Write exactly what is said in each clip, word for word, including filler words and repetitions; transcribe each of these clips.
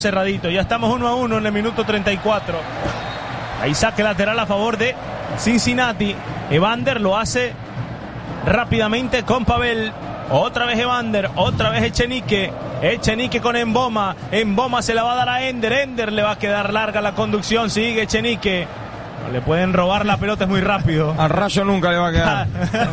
cerradito, ya estamos uno a uno en el minuto treinta y cuatro. Ahí saque lateral a favor de Cincinnati. Evander lo hace rápidamente con Pavel. Otra vez Evander, otra vez Echenique. Echenique con Emboma. Emboma se la va a dar a Ender. Ender le va a quedar larga la conducción. Sigue Echenique. No le pueden robar la pelota, es muy rápido. Al Rayo nunca le va a quedar.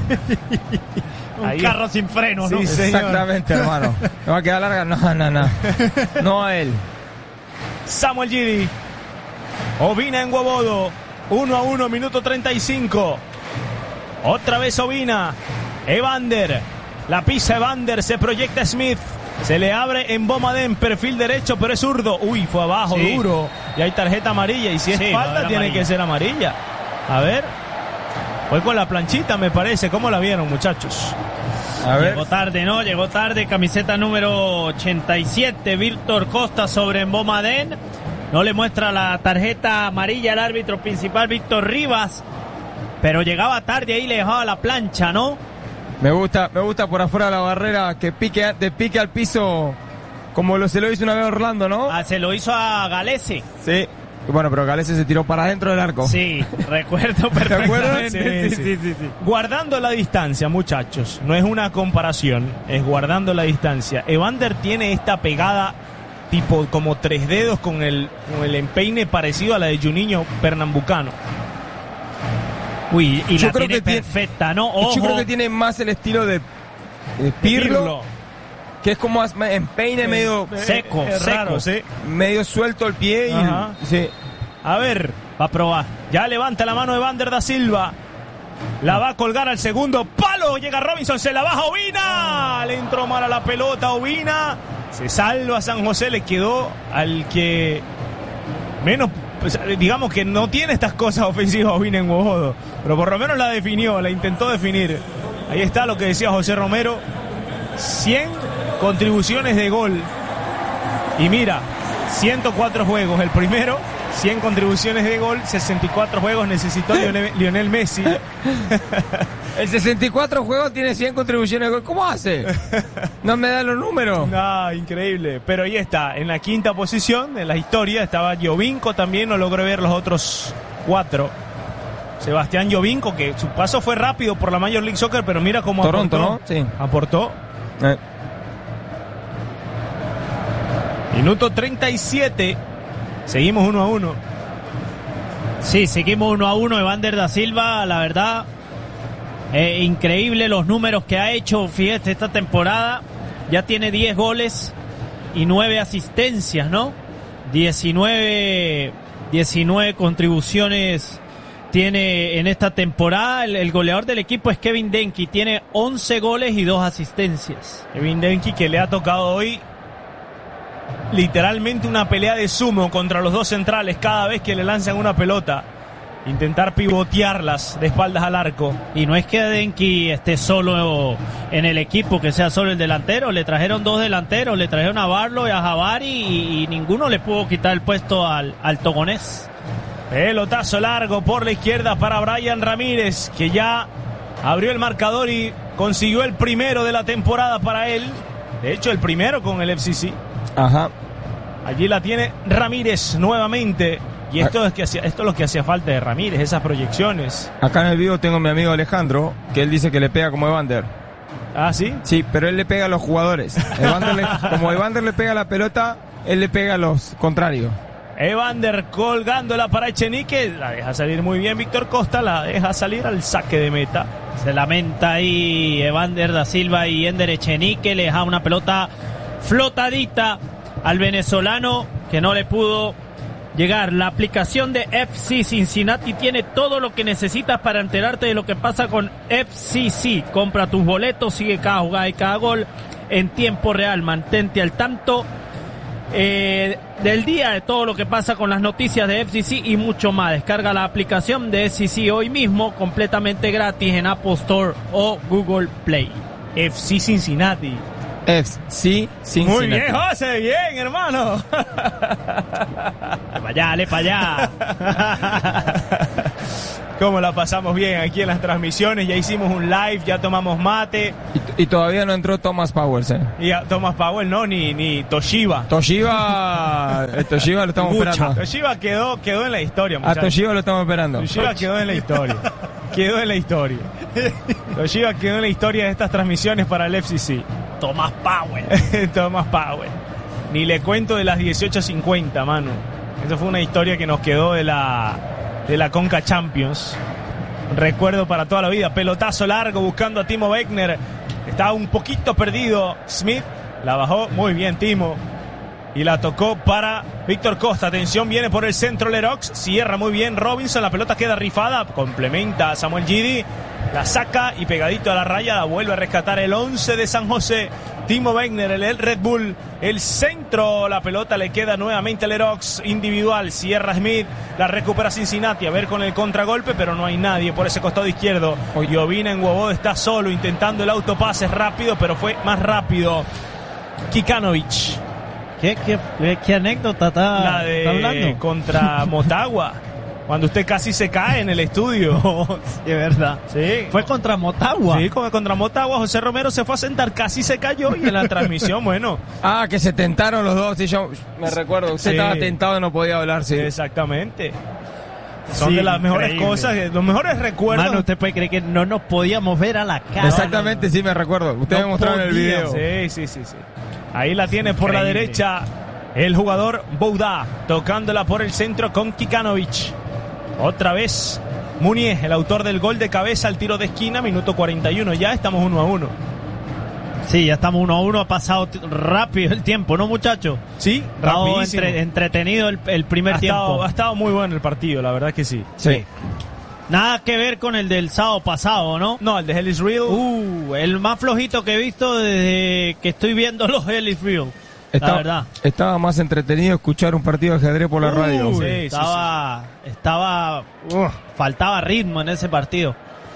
Un Ahí carro es. sin freno, ¿no? Sí, señor. Exactamente, hermano. ¿Le va a quedar larga? No, no, no. No a él. Samuel Gidi. Ovina en Wobodo. uno a uno, minuto treinta y cinco. Otra vez Ovina. Evander. La pisa Evander. Se proyecta Smith. Se le abre en Bomadén. Perfil derecho, pero es zurdo. Uy, fue abajo, Sí. duro. Y hay tarjeta amarilla. Y si es Sí, falta, no, tiene amarilla. que ser amarilla. A ver. Fue con la planchita, me parece. ¿Cómo la vieron, muchachos? A ver. Llegó tarde, ¿no? Llegó tarde. Camiseta número ochenta y siete. Víctor Costa sobre Mbomadén. No le muestra la tarjeta amarilla al árbitro principal, Víctor Rivas. Pero llegaba tarde, ahí le dejaba la plancha, ¿no? Me gusta, me gusta por afuera de la barrera que pique, de pique al piso, como lo, se lo hizo una vez Orlando, ¿no? Ah, se lo hizo a Galese. Sí. Bueno, pero Galese se tiró para adentro del arco. Sí, recuerdo ¿Te acuerdas? perfectamente. Sí, sí, sí, sí. Guardando la distancia, muchachos. No es una comparación, es guardando la distancia. Evander tiene esta pegada tipo como tres dedos con el, con el empeine parecido a la de Juninho Pernambucano. Uy, y Yo la creo tiene que tiene- perfecta, ¿no? Ojo. Yo creo que tiene más el estilo de, de Pirlo, Pirlo. que es como as- en peine medio, seco, es seco. raro, sí. medio suelto el pie. Y, Ajá. sí. A ver, Va a probar. ya levanta la mano Evander da Silva. La va a colgar al segundo palo. Llega Robinson, se la baja Ovina. Le entró mal a la pelota Ovina. Se salva San José, le quedó al que menos, pues, digamos que no tiene estas cosas ofensivas Ovina en Wobodo. Pero por lo menos la definió, la intentó definir. Ahí está lo que decía José Romero. cien contribuciones de gol. Y mira, ciento cuatro juegos el primero. cien contribuciones de gol, sesenta y cuatro juegos necesitó Lionel, Lionel Messi. El sesenta y cuatro juegos tiene cien contribuciones de gol. ¿Cómo hace? No me da los números. No, increíble. Pero ahí está, en la quinta posición, en la historia, estaba Giovinco también, no logré ver los otros cuatro. Sebastián Giovinco, que su paso fue rápido por la Major League Soccer, pero mira cómo Toronto, aportó. ¿no? Sí. Aportó. Eh. Minuto treinta y siete. Seguimos uno a uno. Sí, seguimos uno a uno. Evander da Silva, la verdad, eh, increíble los números que ha hecho, fíjate, esta temporada. Ya tiene diez goles y nueve asistencias, ¿no? diecinueve, diecinueve contribuciones tiene en esta temporada. El, el goleador del equipo es Kevin Denki, tiene once goles y dos asistencias. Kevin Denki, que le ha tocado hoy literalmente una pelea de sumo contra los dos centrales cada vez que le lanzan una pelota. Intentar pivotearlas de espaldas al arco. Y no es que Denki esté solo en el equipo, que sea solo el delantero. Le trajeron dos delanteros, le trajeron a Barlow y a Javari y, y ninguno le pudo quitar el puesto al, al togonés. Pelotazo largo por la izquierda para Brian Ramírez, que ya abrió el marcador y consiguió el primero de la temporada para él. De hecho, el primero con el F C C. Ajá. Allí la tiene Ramírez nuevamente. Y esto es, que hacía, esto es lo que hacía falta de Ramírez, esas proyecciones. Acá en el vivo tengo a mi amigo Alejandro, que él dice que le pega como Evander. ¿Ah, sí? Sí, pero él le pega a los jugadores. Evander le- como Evander le pega a la pelota, él le pega a los contrarios. Evander colgándola para Echenique. La deja salir muy bien Víctor Costa. La deja salir al saque de meta. Se lamenta ahí Evander da Silva y Ender Echenique. Le deja una pelota flotadita al venezolano que no le pudo llegar. La aplicación de F C Cincinnati tiene todo lo que necesitas para enterarte de lo que pasa con F C C. Compra tus boletos, sigue cada jugada y cada gol en tiempo real. Mantente al tanto eh, del día, de todo lo que pasa con las noticias de F C C y mucho más. Descarga la aplicación de F C C hoy mismo, completamente gratis en Apple Store o Google Play. F C Cincinnati. F C Cincinnati. Muy bien, José, bien, hermano. Para allá, dale para allá. cómo la pasamos bien aquí en las transmisiones. Ya hicimos un live, ya tomamos mate. Y, y todavía no entró Thomas Powers, ¿eh? Y a Thomas Powell no, ni, ni Toshiba. Toshiba, el Toshiba lo estamos Mucha. esperando. Toshiba quedó, quedó en la historia, A muchachos. Toshiba lo estamos esperando. Toshiba quedó en la historia. Quedó en la historia. Toshiba quedó en la historia de estas transmisiones para el F C C. Thomas Powell. Thomas Powell. Ni le cuento de las dieciocho cincuenta, mano. Esa fue una historia que nos quedó de la, de la Conca Champions. Recuerdo para toda la vida. Pelotazo largo buscando a Timo Wegner. Estaba un poquito perdido Smith. La bajó muy bien Timo. Y la tocó para Víctor Costa. Atención, viene por el centro Lerox. Cierra muy bien Robinson. La pelota queda rifada. Complementa a Samuel Gidi. La saca y pegadito a la raya. La vuelve a rescatar el once de San José. Timo Wegner, el Red Bull. El centro. La pelota le queda nuevamente a Lerox. Individual. Cierra Smith. La recupera Cincinnati. A ver con el contragolpe. Pero no hay nadie por ese costado izquierdo. Jovina en Wobodo está solo. Intentando el autopase. Es rápido, pero fue más rápido Kikanovic. ¿Qué, qué, qué, qué anécdota está, La de está hablando? Contra Motagua. Cuando usted casi se cae en el estudio. Sí, es verdad. Sí. Fue contra Motagua. Sí, como contra Motagua. José Romero se fue a sentar, casi se cayó. Y en la transmisión, bueno. Ah, que se tentaron los dos. Y yo me recuerdo. Usted Sí. estaba tentado y no podía hablar. Sí. Exactamente. Son Sí, de las mejores increíble. cosas, los mejores recuerdos. Mano, usted puede creer que no nos podíamos ver a la cara. Exactamente, sí me recuerdo. Usted No me mostró en el video. Sí, sí, sí, sí. Ahí la tiene por la Increíble. derecha el jugador Boudá, tocándola por el centro con Kikanovic. Otra vez Munier, el autor del gol de cabeza al tiro de esquina, minuto cuarenta y uno. Ya estamos uno a uno. Sí, ya estamos uno a uno. Ha pasado t- rápido el tiempo, ¿no, muchachos? Sí, Ha estado rapidísimo. entre- entretenido el, el primer ha, tiempo. estado, ha estado muy bueno el partido, la verdad que sí. Sí. Nada que ver con el del sábado pasado, ¿no? No, el de Hell is Real. Uh, el más flojito que he visto desde que estoy viendo los Hell is Real. La Estaba, verdad. estaba más entretenido escuchar un partido de ajedrez por la Uy, radio. sí, sí, estaba, estaba, uh, faltaba ritmo en ese partido.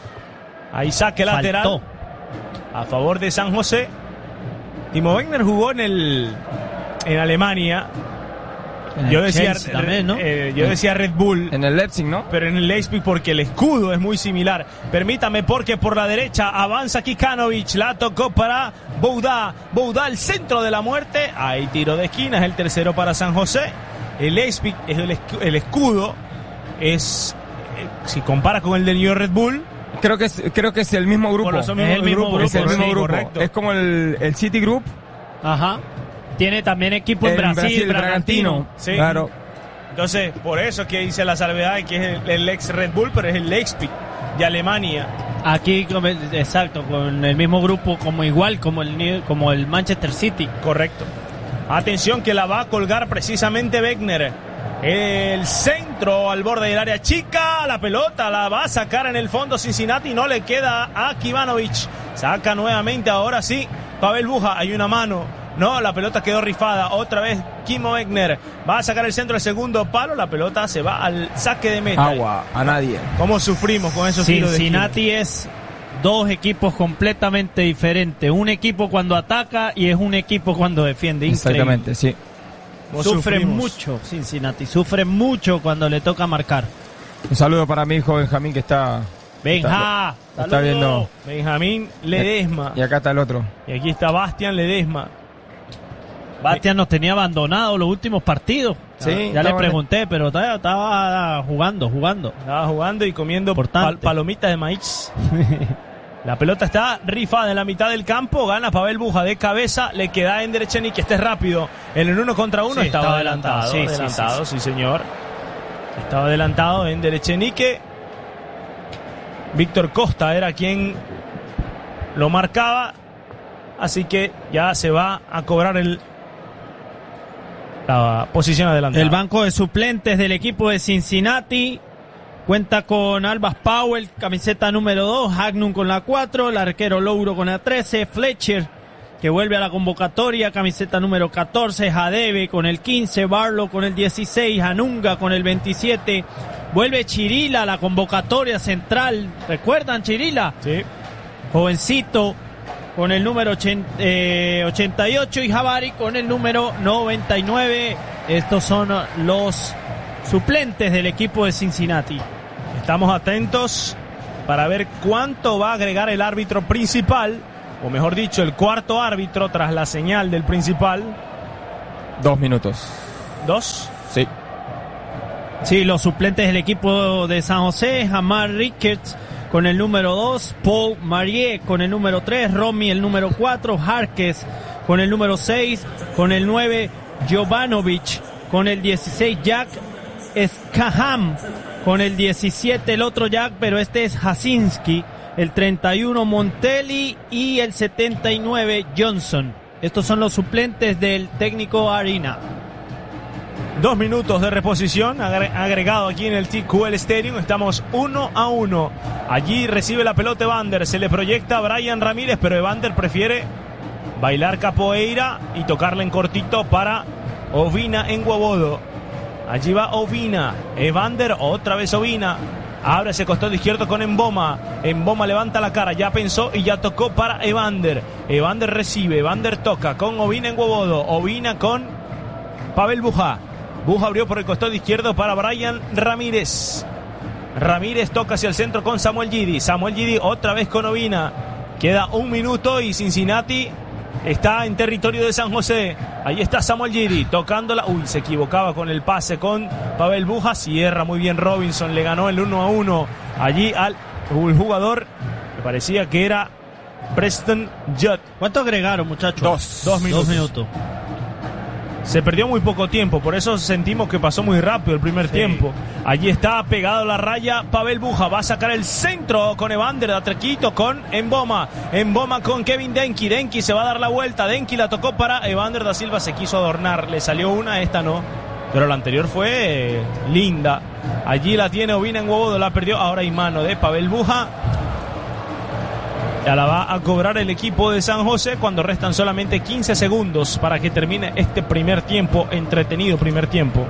Ahí saque lateral Faltó. a favor de San José. Timo Wegner jugó en el en Alemania. En el Yo decía, Chelsea también, ¿no? eh, yo decía Red Bull. En el Leipzig, ¿no? Pero en el Leipzig porque el escudo es muy similar. Permítame porque por la derecha avanza Kikanovic, la tocó para Boudá. Boudá al centro de la muerte. Hay tiro de esquina, es el tercero para San José. El Leipzig es el, escu- el escudo es eh, si compara con el de New York Red Bull. Creo que es, creo que es el mismo grupo. Por los Es el mismo grupo, es el mismo sí, grupo. correcto. Es como el, el City Group. Ajá. Tiene también equipo en, Brasil, Bragantino. Sí. Claro. Entonces, por eso es que dice la salvedad de que es el, el ex Red Bull, pero es el Leipzig de Alemania. Aquí, como el- exacto, con el mismo grupo, como igual como el New- como el Manchester City. Correcto. Atención que la va a colgar precisamente Wegner. El centro al borde del área chica. La pelota la va a sacar en el fondo Cincinnati. No le queda a Kivanovic. Saca nuevamente, ahora sí. Pavel Buja, hay una mano. No, la pelota quedó rifada. Otra vez Timo Wegner. Va a sacar el centro del segundo palo. La pelota se va al saque de meta. Agua, a nadie. ¿Cómo sufrimos con esos tiros de esquina? Cincinnati es dos equipos completamente diferentes. Un equipo cuando ataca y es un equipo cuando defiende. Increíble. Exactamente, sí. ¿Cómo Sufre sufrimos? mucho Cincinnati, sufre mucho cuando le toca marcar. Un saludo para mi hijo Benjamín que está... Benja, Está, está viendo. Benjamín Ledesma. Y acá está el otro. Y aquí está Bastian Ledesma. Bastian nos tenía abandonado los últimos partidos. Sí, ya le estaba- pregunté, pero estaba, estaba jugando, jugando. Estaba jugando y comiendo Importante. pal- palomitas de maíz. La pelota está rifada en la mitad del campo. Gana Pavel Buja de cabeza. Le queda a Ender Echenique, que este es rápido. En el uno contra uno Sí, estaba, estaba adelantado. adelantado. Sí, sí, adelantado, sí, sí, señor. Estaba adelantado Ender Echenique. Víctor Costa era quien lo marcaba. Así que ya se va a cobrar el la posición adelantada. El banco de suplentes del equipo de Cincinnati cuenta con Albas Powell, camiseta número dos, Hagnum con la cuatro, el arquero Louro con la trece, Fletcher, que vuelve a la convocatoria, camiseta número catorce, Jadebe con el quince, Barlow con el dieciséis, Anunga con el veintisiete, vuelve Chirila a la convocatoria central, ¿recuerdan Chirila? Sí. Jovencito con el número ochenta, eh, ochenta y ocho y Javari con el número noventa y nueve. Estos son los suplentes del equipo de Cincinnati. Estamos atentos para ver cuánto va a agregar el árbitro principal, o mejor dicho, el cuarto árbitro tras la señal del principal. Dos minutos. ¿Dos? Sí. Sí, los suplentes del equipo de San José: Jamar Ricketts con el número dos, Paul Marie con el número tres, Romy el número cuatro, Jarques con el número seis, con el nueve, Jovanovic, con el dieciséis, Jack Skaham, con el diecisiete, el otro Jack, pero este es Jasinski, el treinta y uno, Montelli, y el setenta y nueve, Johnson. Estos son los suplentes del técnico Arena. Dos minutos de reposición agregado aquí en el T Q L Stadium. Estamos uno a uno. Allí recibe la pelota Evander. Se le proyecta a Brian Ramírez, pero Evander prefiere bailar capoeira y tocarle en cortito para Ovina en Guabodo. Allí va Ovina. Evander, otra vez Ovina. Abre ese costado izquierdo con Emboma. Emboma levanta la cara, ya pensó y ya tocó para Evander. Evander recibe, Evander toca con Ovina en Guabodo. Ovina con Pavel Buja. Buja abrió por el costado izquierdo para Brian Ramírez. Ramírez toca hacia el centro con Samuel Gidi. Samuel Gidi otra vez con Ovina. Queda un minuto y Cincinnati está en territorio de San José. Ahí está Samuel Gidi tocándola. Uy, se equivocaba con el pase con Pavel Buja. Cierra muy bien Robinson. Le ganó el uno a uno allí al jugador. Me parecía que era Preston Judd. ¿Cuánto agregaron, muchachos? Dos. Dos minutos. Dos minutos. Se perdió muy poco tiempo, por eso sentimos que pasó muy rápido el primer sí. tiempo. Allí está pegado a la raya Pavel Buja, va a sacar el centro con Evander, Atrequito con Emboma. Emboma con Kevin Denki, Denki se va a dar la vuelta, Denki la tocó para Evander da Silva, se quiso adornar, le salió una, esta no, pero la anterior fue eh, linda. Allí la tiene Ovina en Guabodo, la perdió, ahora hay mano de Pavel Buja. Ya la va a cobrar el equipo de San José cuando restan solamente quince segundos para que termine este primer tiempo, entretenido primer tiempo.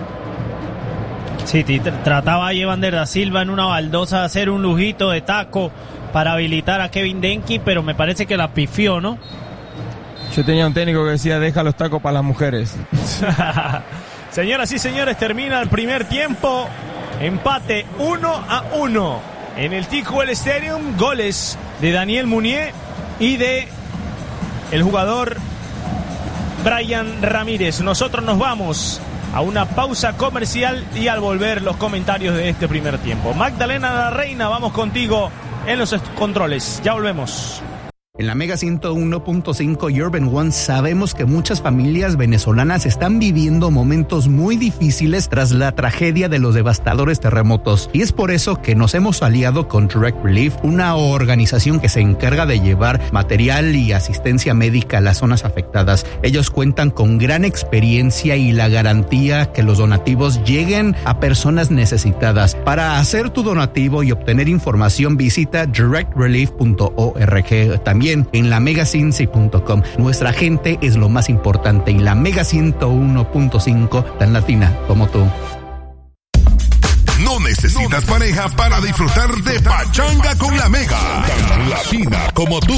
Sí, trataba a Evander da Silva en una baldosa de hacer un lujito de taco para habilitar a Kevin Denki, pero me parece que la pifió, ¿no? Yo tenía un técnico que decía, deja los tacos para las mujeres. Señoras y señores, termina el primer tiempo. Empate uno a uno. En el T Q L Stadium, goles de Daniel Munier y de el jugador Brian Ramírez. Nosotros nos vamos a una pausa comercial y al volver los comentarios de este primer tiempo. Magdalena la Reina, vamos contigo en los controles. Ya volvemos. En la Mega ciento uno punto cinco y Urban One sabemos que muchas familias venezolanas están viviendo momentos muy difíciles tras la tragedia de los devastadores terremotos. Y es por eso que nos hemos aliado con Direct Relief, una organización que se encarga de llevar material y asistencia médica a las zonas afectadas. Ellos cuentan con gran experiencia y la garantía que los donativos lleguen a personas necesitadas. Para hacer tu donativo y obtener información, visita direct relief punto org. También en la mega cincy punto com. Nuestra gente es lo más importante y la Mega ciento uno punto cinco, tan latina como tú. No necesitas pareja para disfrutar de Pachanga con la Mega, tan latina como tú.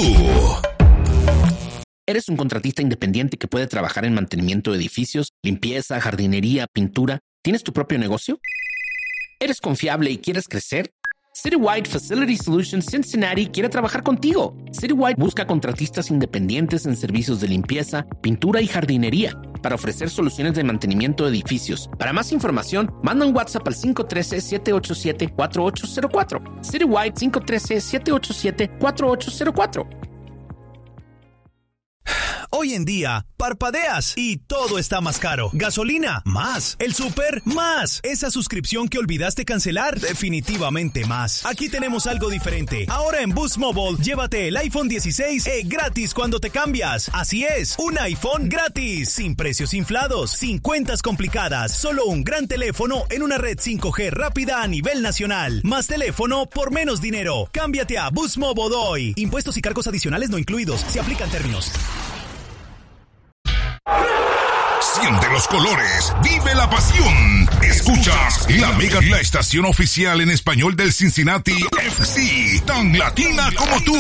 ¿Eres un contratista independiente que puede trabajar en mantenimiento de edificios, limpieza, jardinería, pintura? ¿Tienes tu propio negocio? ¿Eres confiable y quieres crecer? Citywide Facility Solutions Cincinnati quiere trabajar contigo. Citywide busca contratistas independientes en servicios de limpieza, pintura y jardinería para ofrecer soluciones de mantenimiento de edificios. Para más información, manda un WhatsApp al cinco uno tres, siete ocho siete, cuatro ocho cero cuatro. Citywide cinco uno tres, siete ocho siete, cuatro ocho cero cuatro. Hoy en día, parpadeas y todo está más caro. Gasolina, más. El súper, más. Esa suscripción que olvidaste cancelar, definitivamente más. Aquí tenemos algo diferente. Ahora en Boost Mobile, llévate el iPhone dieciséis e gratis cuando te cambias. Así es, un iPhone gratis. Sin precios inflados, sin cuentas complicadas. Solo un gran teléfono en una red cinco G rápida a nivel nacional. Más teléfono por menos dinero. Cámbiate a Boost Mobile hoy. Impuestos y cargos adicionales no incluidos. Se aplican términos. Siente los colores, vive la pasión. Escuchas la Mega, la estación oficial en español del Cincinnati F C, tan latina como tú.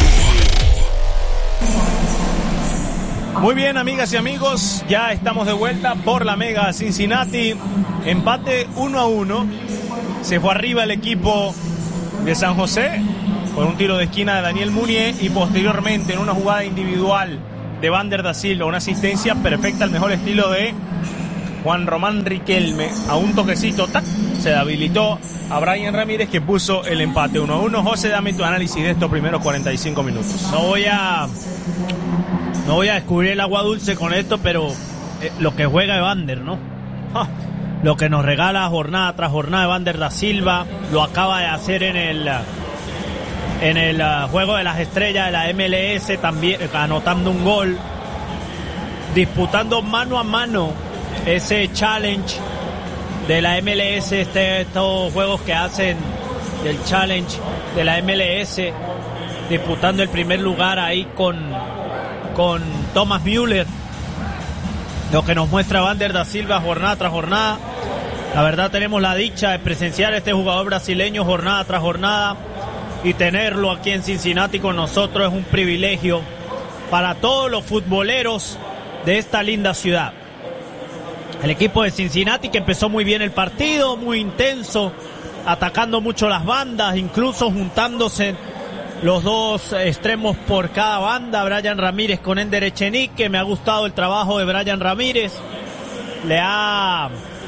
Muy bien, amigas y amigos, ya estamos de vuelta por la Mega Cincinnati. Empate uno a uno. Se fue arriba el equipo de San José con un tiro de esquina de Daniel Munier y posteriormente en una jugada individual de Vander da Silva, una asistencia perfecta al mejor estilo de Juan Román Riquelme, a un toquecito, ¡tac!, se habilitó a Brian Ramírez, que puso el empate uno a uno. José, dame tu análisis de estos primeros cuarenta y cinco minutos. No voy a no voy a descubrir el agua dulce con esto, pero eh, lo que juega Evander, ¿no? Ah, lo que nos regala jornada tras jornada Vander da Silva, lo acaba de hacer en el en el uh, juego de las estrellas de la M L S, también anotando un gol, disputando mano a mano ese challenge de la M L S, este, estos juegos que hacen del challenge de la M L S, disputando el primer lugar ahí con, con Thomas Müller. Lo que nos muestra Vander da Silva jornada tras jornada. La verdad, tenemos la dicha de presenciar a este jugador brasileño jornada tras jornada, y tenerlo aquí en Cincinnati con nosotros es un privilegio para todos los futboleros de esta linda ciudad. El equipo de Cincinnati, que empezó muy bien el partido, muy intenso, atacando mucho las bandas, incluso juntándose los dos extremos por cada banda, Brian Ramírez con Ender Echenique. Me ha gustado el trabajo de Brian Ramírez, le ha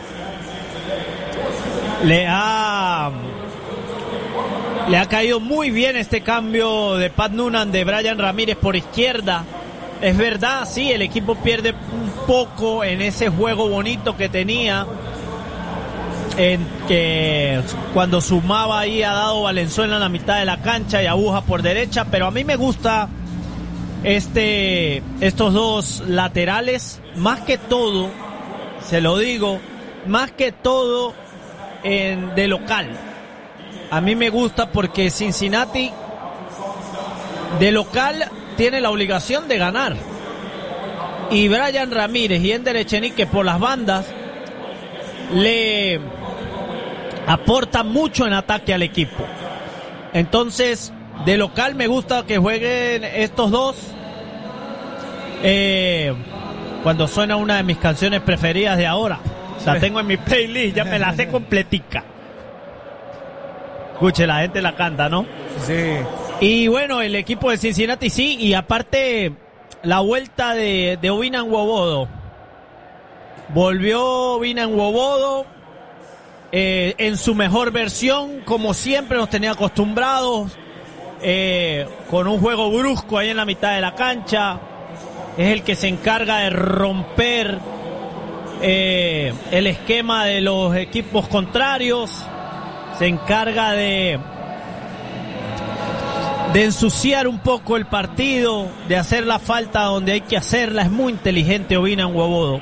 le ha le ha caído muy bien este cambio de Pat Noonan de Brian Ramírez por izquierda. Es verdad, sí, el equipo pierde un poco en ese juego bonito que tenía, en que cuando sumaba ahí a Dado Valenzuela en la mitad de la cancha y Aguja por derecha, pero a mí me gusta este estos dos laterales, más que todo, se lo digo, más que todo en, de local. A mí me gusta porque Cincinnati de local tiene la obligación de ganar, y Brian Ramírez y Ender Echenique por las bandas le aportan mucho en ataque al equipo. Entonces, de local me gusta que jueguen estos dos. Eh, cuando suena una de mis canciones preferidas de ahora, la tengo en mi playlist, ya me la sé completica. Escuche, la gente la canta, ¿no? Sí. Y bueno, el equipo de Cincinnati sí, y aparte la vuelta de, de Obinan Nwobodo. Volvió Obinan Nwobodo eh, en su mejor versión, como siempre nos tenía acostumbrados, eh, con un juego brusco ahí en la mitad de la cancha. Es el que se encarga de romper eh, el esquema de los equipos contrarios, se encarga de de ensuciar un poco el partido, de hacer la falta donde hay que hacerla. Es muy inteligente Obinan Nwobodo.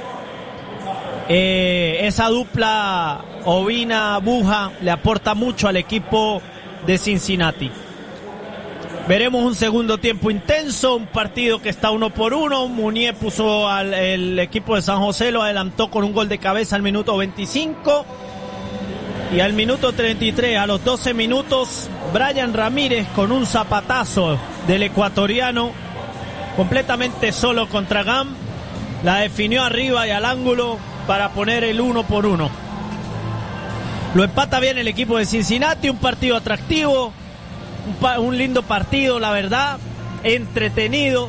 Eh, esa dupla Obina-Buja le aporta mucho al equipo de Cincinnati. Veremos un segundo tiempo intenso, un partido que está uno por uno. Munier puso al el equipo de San José, lo adelantó con un gol de cabeza al minuto veinticinco. Y al minuto treinta y tres, a los doce minutos, Brian Ramírez con un zapatazo del ecuatoriano, completamente solo contra Gam, la definió arriba y al ángulo para poner el uno por uno. Lo empata bien el equipo de Cincinnati, un partido atractivo, un, pa- un lindo partido, la verdad, entretenido.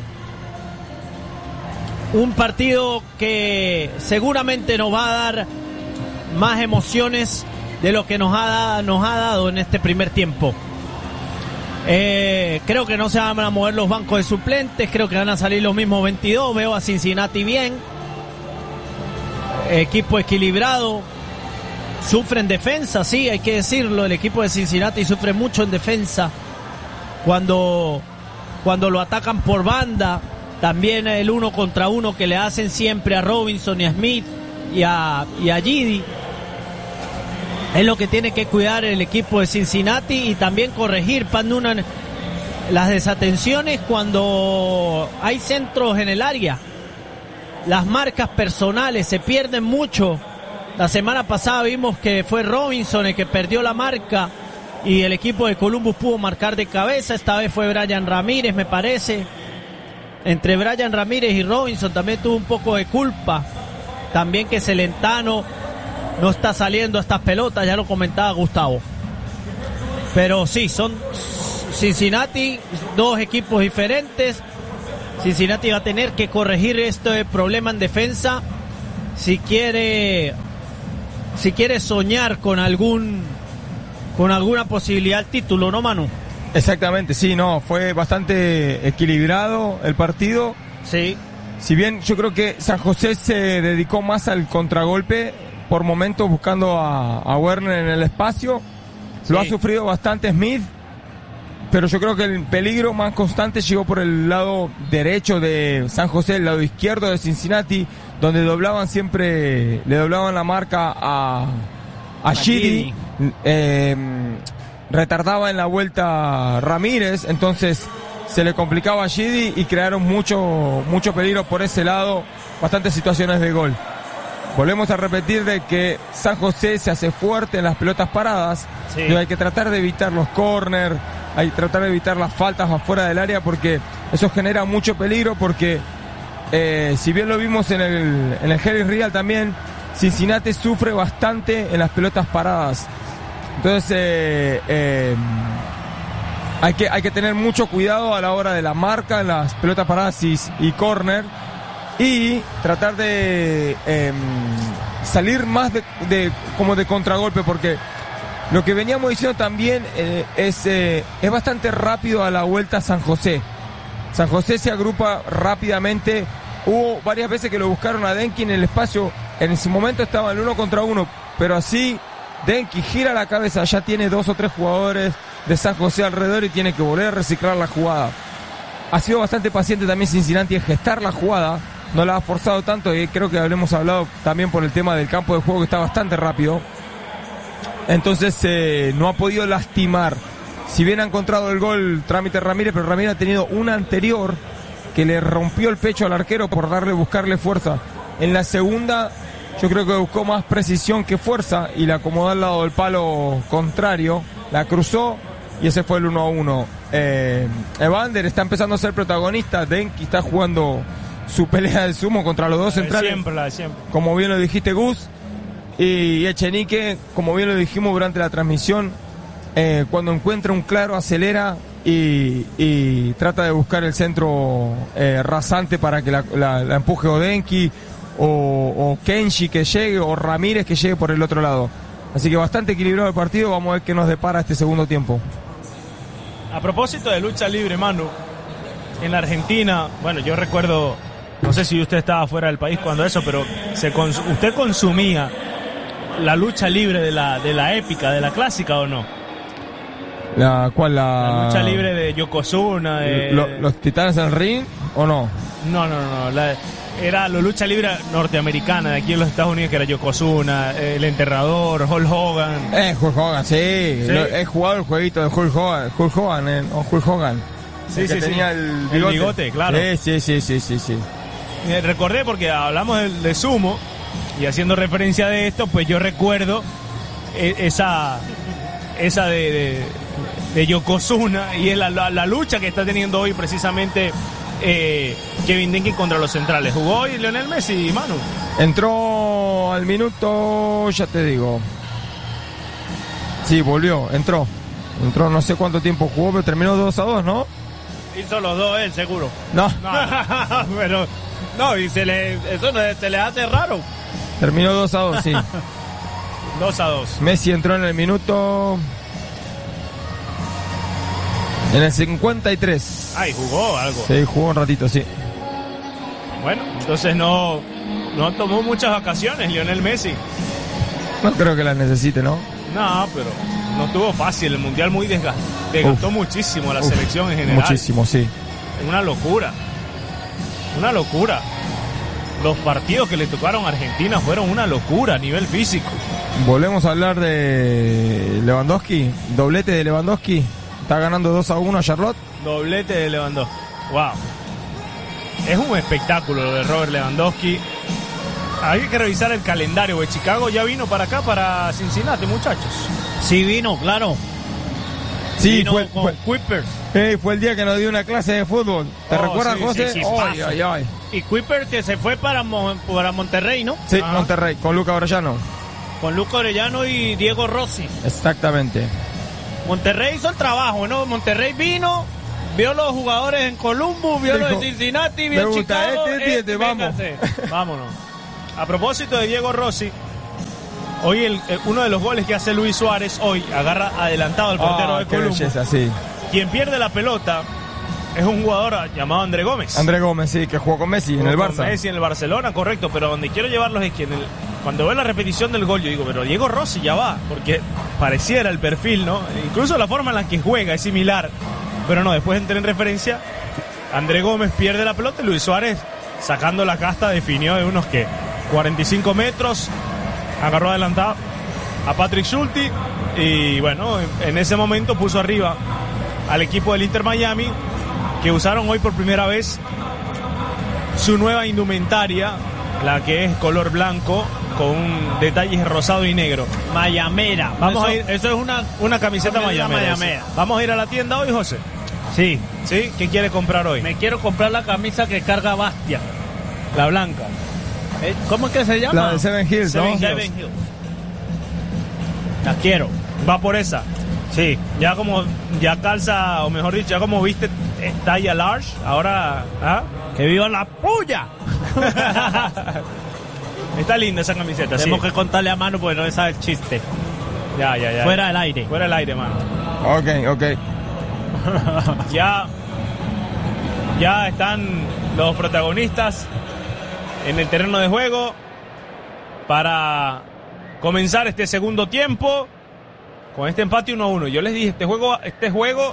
Un partido que seguramente nos va a dar más emociones de lo que nos ha, nos ha dado en este primer tiempo. Eh, creo que no se van a mover los bancos de suplentes, creo que van a salir los mismos veintidós. Veo a Cincinnati bien, equipo equilibrado, sufre en defensa, sí, hay que decirlo, el equipo de Cincinnati sufre mucho en defensa cuando, cuando lo atacan por banda. También el uno contra uno que le hacen siempre a Robinson y a Smith y a, y a Gidi. Es lo que tiene que cuidar el equipo de Cincinnati, y también corregir, Pat Noonan, las desatenciones cuando hay centros en el área. Las marcas personales se pierden mucho. La semana pasada vimos que fue Robinson el que perdió la marca y el equipo de Columbus pudo marcar de cabeza. Esta vez fue Brian Ramírez, me parece. Entre Brian Ramírez y Robinson también tuvo un poco de culpa. También que Celentano no está saliendo estas pelotas, ya lo comentaba Gustavo. Pero sí, son Cincinnati, dos equipos diferentes. Cincinnati va a tener que corregir este problema en defensa si quiere si quiere soñar con algún con alguna posibilidad al título, ¿no, Manu? Exactamente, sí, no, fue bastante equilibrado el partido. Sí. Si bien yo creo que San José se dedicó más al contragolpe, por momentos buscando a, a Werner en el espacio. Sí. Lo ha sufrido bastante Smith, pero yo creo que el peligro más constante llegó por el lado derecho de San José, el lado izquierdo de Cincinnati, donde doblaban siempre, le doblaban la marca a, a Shiri, eh, retardaba en la vuelta Ramírez, entonces se le complicaba a Shiri y crearon mucho, mucho peligro por ese lado, bastantes situaciones de gol. Volvemos a repetir de que San José se hace fuerte en las pelotas paradas, sí. Y hay que tratar de evitar los córner, hay que tratar de evitar las faltas afuera del área porque eso genera mucho peligro porque eh, si bien lo vimos en el, en el Harry Real también, Cincinnati sufre bastante en las pelotas paradas. Entonces eh, eh, hay que, hay que tener mucho cuidado a la hora de la marca en las pelotas paradas y, y córner. Y tratar de eh, salir más de, de como de contragolpe, porque lo que veníamos diciendo también eh, es, eh, es bastante rápido a la vuelta San José. San José se agrupa rápidamente. Hubo varias veces que lo buscaron a Denki en el espacio. En ese momento estaba el uno contra uno, pero así Denki gira la cabeza, ya tiene dos o tres jugadores de San José alrededor y tiene que volver a reciclar la jugada. Ha sido bastante paciente también Cincinnati en gestar la jugada. No la ha forzado tanto y creo que habremos hablado también por el tema del campo de juego que está bastante rápido. Entonces eh, no ha podido lastimar. Si bien ha encontrado el gol Trámite Ramírez, pero Ramírez ha tenido una anterior que le rompió el pecho al arquero por darle, buscarle fuerza. En la segunda yo creo que buscó más precisión que fuerza y la acomodó al lado del palo contrario, la cruzó y ese fue el uno a uno. Eh, Evander está empezando a ser protagonista, Denki está jugando su pelea de sumo contra los dos centrales, siempre, la de siempre. Como bien lo dijiste, Gus, y Echenique, como bien lo dijimos durante la transmisión, eh, cuando encuentra un claro acelera y, y trata de buscar el centro eh, rasante para que la, la, la empuje Odenki o, o Kenshi que llegue o Ramírez que llegue por el otro lado. Así que bastante equilibrado el partido, vamos a ver qué nos depara este segundo tiempo. A propósito de lucha libre, Manu, en la Argentina, bueno, yo recuerdo, no sé si usted estaba fuera del país cuando eso, pero se cons- usted consumía la lucha libre de la de la épica, de la clásica, ¿o no? ¿La cuál? La, la lucha libre de Yokozuna. De... Lo, ¿Los Titanes del Ring o no? No, no, no. La, era la lucha libre norteamericana de aquí en los Estados Unidos, que era Yokozuna, el Enterrador, Hulk Hogan. Eh, Hulk Hogan, sí. ¿Sí? Lo, he jugado el jueguito de Hulk Hogan, Hulk Hogan, eh, o Hulk Hogan. Sí, el sí, que sí. tenía el bigote. El bigote, claro. Sí, sí, sí, sí, sí. Eh, recordé porque hablamos de, de sumo y haciendo referencia de esto, pues yo recuerdo eh, esa esa de, de, de Yokozuna y es la, la, la lucha que está teniendo hoy precisamente eh, Kevin Denki contra los centrales. Jugó hoy Lionel Messi, Manu. Entró al minuto, ya te digo. Sí, volvió, entró. Entró, no sé cuánto tiempo jugó, pero terminó dos a dos, ¿no? Hizo los dos él, seguro. No. No, no. Pero, no, y se le, eso no, se le hace raro. Terminó dos a dos, sí. dos a dos. Messi entró en el minuto... En el cincuenta y tres. Ay, jugó algo. Sí, jugó un ratito, sí. Bueno, entonces no, no tomó muchas vacaciones Lionel Messi. No creo que las necesite, ¿no? No, pero no estuvo fácil. El Mundial muy desgastó. Desgastó muchísimo a la uf, selección en general. Muchísimo, sí. Una locura. Una locura. Los partidos que le tocaron a Argentina fueron una locura a nivel físico. Volvemos a hablar de Lewandowski. Doblete de Lewandowski. Está ganando dos a uno a Charlotte. Doblete de Lewandowski. Wow. Es un espectáculo lo de Robert Lewandowski. Hay que revisar el calendario, porque Chicago ya vino para acá, para Cincinnati, muchachos. Sí vino, claro. Sí, vino fue, con fue, Kuipers. Hey, fue el día que nos dio una clase de fútbol. ¿Te oh, recuerdas, sí, José? Sí, sí, ay, ay, ay. Y Kuipers que se fue para, Mo, para Monterrey, ¿no? Sí, Ajá. Monterrey, con Luca Orellano. con Luca Orellano y Diego Rossi. Exactamente. Monterrey hizo el trabajo, ¿no? Monterrey vino, vio los jugadores en Columbus, vio Dijo, los de Cincinnati, vio me gusta Chicago. este, este, este, vamos. véngase. Vámonos. A propósito de Diego Rossi, hoy el, el- uno de los goles que hace Luis Suárez, hoy agarra adelantado al portero Ah, de qué Columbus. belleza, sí. Quien pierde la pelota es un jugador llamado André Gómez. André Gómez, sí, que jugó con Messi en el Con Barça. Messi en el Barcelona, correcto, pero donde quiero llevarlos es que en el, cuando veo la repetición del gol yo digo, pero Diego Rossi ya va, porque pareciera el perfil, ¿no? Incluso la forma en la que juega es similar, pero no, después entré en referencia, André Gómez pierde la pelota y Luis Suárez, sacando la casta, definió de unos que cuarenta y cinco metros, agarró adelantado a Patrick Schulte y bueno, en, en ese momento puso arriba al equipo del Inter Miami, que usaron hoy por primera vez su nueva indumentaria, la que es color blanco con detalles rosado y negro. Mayamera. Vamos eso, a ir, eso es una... una camiseta Camiseta mayamera. mayamera. sí. Vamos a ir a la tienda hoy, José. Sí. ¿Sí? ¿Qué quiere comprar hoy? Me quiero comprar la camisa que carga Bastia. La blanca. Eh, ¿Cómo es que se llama? La de Seven Hills, Seven ¿no? Hills. Seven Hills. La quiero. Va por esa. Sí. Ya como, ya calza, o mejor dicho, ya como viste eh, talla large, ahora, ¿ah? ¡Que viva la puya! Está linda esa camiseta, sí. Tenemos que contarle a mano porque no le sabe el chiste. Ya, ya, ya. Fuera del aire. Fuera del aire, mano. Ok, ok. Ya, ya están los protagonistas en el terreno de juego para comenzar este segundo tiempo con este empate uno a uno. Yo les dije, este juego, este juego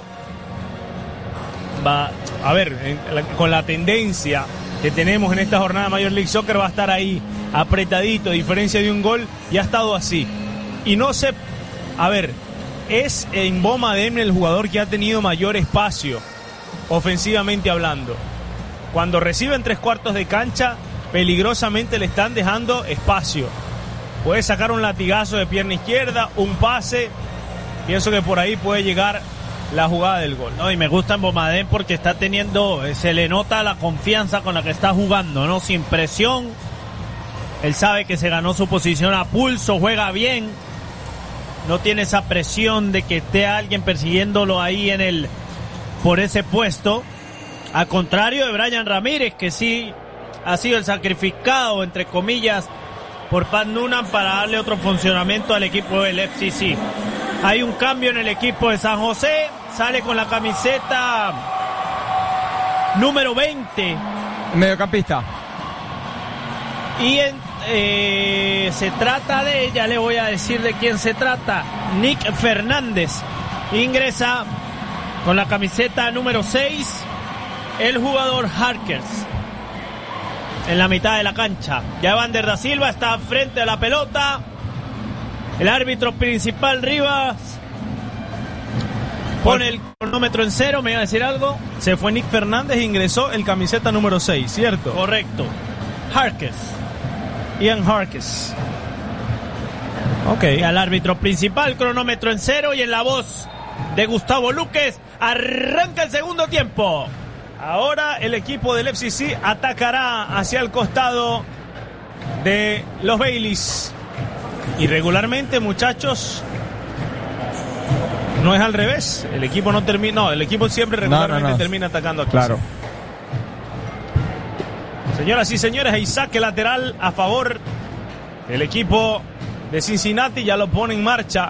va, a ver, en la- con la tendencia que tenemos en esta jornada de Major League Soccer, va a estar ahí apretadito, a diferencia de un gol, y ha estado así. Y no sé, a ver, es en Boma Demne el jugador que ha tenido mayor espacio, ofensivamente hablando. Cuando recibe en tres cuartos de cancha, peligrosamente le están dejando espacio. Puede sacar un latigazo de pierna izquierda, un pase. Pienso que por ahí puede llegar la jugada del gol. No, y me gusta en Bomadén porque está teniendo, eh, se le nota la confianza con la que está jugando, ¿no? Sin presión. Él sabe que se ganó su posición a pulso, juega bien. No tiene esa presión de que esté alguien persiguiéndolo ahí en el, por ese puesto. Al contrario de Brian Ramírez, que sí ha sido el sacrificado, entre comillas, por Pat Noonan para darle otro funcionamiento al equipo del F C C. Hay un cambio en el equipo de San José, sale con la camiseta número veinte Mediocampista. y en, eh, se trata de, ya le voy a decir de quién se trata, Nick Fernández. Ingresa con la camiseta número seis el jugador Harkers en la mitad de la cancha. Ya Evander da Silva está frente a la pelota. El árbitro principal Rivas pone el cronómetro en cero. ¿Me iba a decir algo? Se fue Nick Fernández e ingresó el camiseta número seis, ¿cierto? Correcto. Harkers. Ian Harkes. Ok. Y al árbitro principal, cronómetro en cero, y en la voz de Gustavo Luques, arranca el segundo tiempo. Ahora el equipo del F C C atacará hacia el costado de los Baileys. Y regularmente, muchachos, no es al revés. El equipo no termina, no, el equipo siempre regularmente No, no, no. termina atacando aquí. Claro. Señoras y señores, hay saque lateral a favor del equipo de Cincinnati, ya lo pone en marcha.